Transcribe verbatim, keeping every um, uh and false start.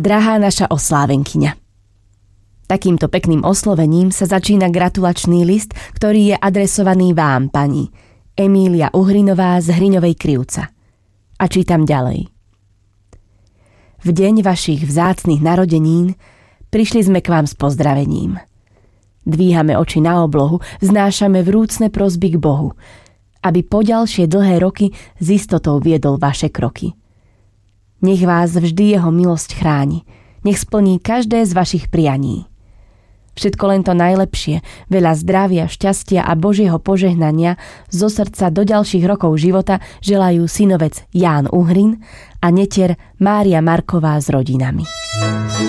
Drahá naša oslávenkyňa. Takýmto pekným oslovením sa začína gratulačný list, ktorý je adresovaný vám, pani Emília Uhrinová z Hriňovej Krivca. A čítam ďalej. V deň vašich vzácnych narodenín prišli sme k vám s pozdravením. Dvíhame oči na oblohu, vznášame vrúcne prosby k Bohu, aby po ďalšie dlhé roky s istotou viedol vaše kroky. Nech vás vždy jeho milosť chráni, nech splní každé z vašich prianí. Všetko len to najlepšie, veľa zdravia, šťastia a Božieho požehnania zo srdca do ďalších rokov života želajú synovec Ján Uhrin a netier Mária Marková s rodinami.